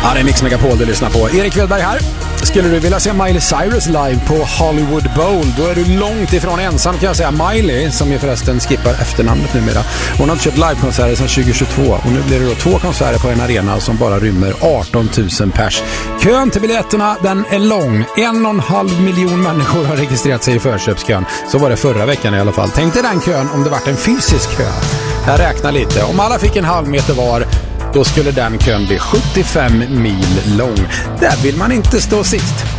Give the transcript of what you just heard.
Ja, det är Mix Megapol du lyssnar på. Erik Wedberg här. Skulle du vilja se Miley Cyrus live på Hollywood Bowl, då är du långt ifrån ensam kan jag säga. Miley, som ju förresten skippar efternamnet numera, hon har inte kört livekonserter sedan 2022 och nu blir det då 2 konserter på en arena som bara rymmer 18 000 pers. Kön till biljetterna, den är lång. 1,5 miljon människor har registrerat sig i förköpskön. Så var det förra veckan i alla fall. Tänk dig den kön om det varit en fysisk kö. Jag räknar lite. Om alla fick en halv meter var, då skulle den kön bli 75 mil lång. Där vill man inte stå sist.